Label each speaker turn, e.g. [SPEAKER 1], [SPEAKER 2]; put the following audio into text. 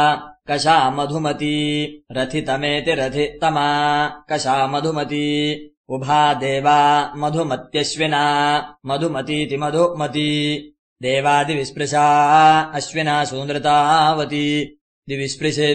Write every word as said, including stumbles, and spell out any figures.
[SPEAKER 1] कशा मधुमती रथितमेति रथितमा कशा मधुमती उभा देवा मधुमत्यश्विना मधुमतीति मधुमती देवादिविस्पृशा अश्विना सूनृतावती दिविस्पृशे